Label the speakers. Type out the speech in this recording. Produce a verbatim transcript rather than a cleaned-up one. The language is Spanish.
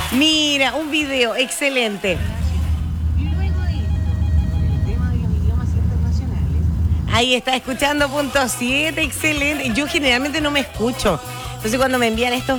Speaker 1: Mira, un video, excelente.
Speaker 2: Y luego de esto, con el tema de los idiomas internacionales.
Speaker 1: Ahí está, escuchando punto siete, excelente. Yo generalmente no me escucho. Entonces cuando me envían estos